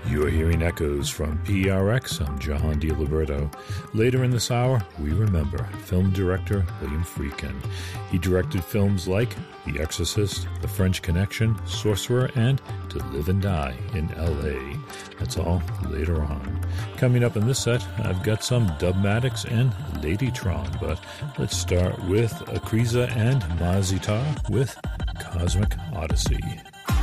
You're hearing echoes from PRX. I'm John DiLiberto. Later in this hour, we remember film director William Friedkin. He directed films like The Exorcist, The French Connection, Sorcerer, and To Live and Die in L.A. That's all later on. Coming up in this set, I've got some Dubmatics and Ladytron, but let's start with Akriza and Mazitar with Cosmic Odyssey.